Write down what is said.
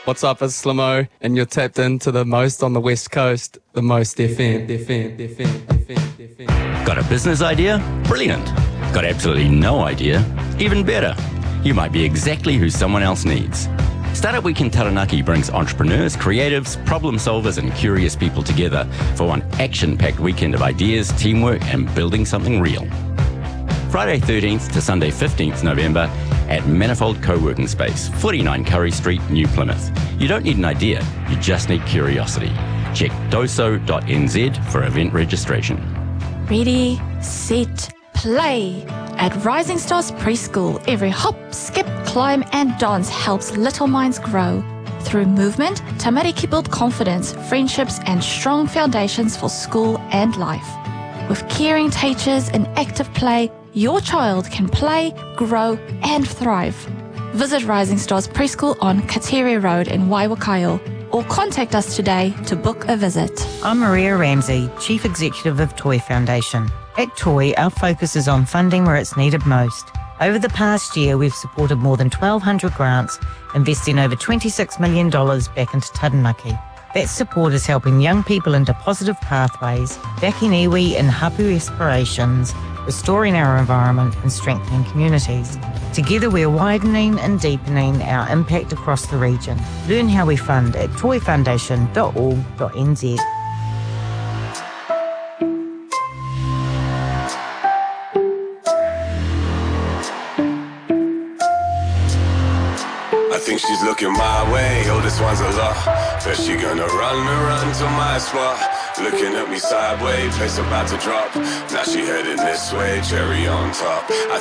What's up, it's Slimo, and you're tapped into the most on the West Coast, the Most FM. Got a business idea? Brilliant. Got absolutely no idea? Even better. You might be exactly who someone else needs. Startup Weekend Taranaki brings entrepreneurs, creatives, problem solvers and curious people together for one action-packed weekend of ideas, teamwork and building something real. Friday 13th to Sunday 15th November at Manifold Co-working Space, 49 Curry Street, New Plymouth. You don't need an idea, you just need curiosity. Check doso.nz for event registration. Ready, set, play. At Rising Stars Preschool, every hop, skip, climb and dance helps little minds grow. Through movement, Tamariki build confidence, friendships and strong foundations for school and life. With caring teachers and active play, your child can play, grow and thrive. Visit Rising Stars Preschool on Katere Road in Waiwakaio or contact us today to book a visit. I'm Maria Ramsey, Chief Executive of Toy Foundation. At Toy, our focus is on funding where it's needed most. Over the past year, we've supported more than 1,200 grants, investing over $26 million back into Taranaki. That support is helping young people into positive pathways, backing iwi and hapu aspirations, restoring our environment and strengthening communities. Together we're widening and deepening our impact across the region. Learn how we fund at toyfoundation.org.nz. I think she's looking my way, oh this one's a lot. Bet she gonna run to my spot. Looking at me sideways, place about to drop. Now she heading this way, cherry on top.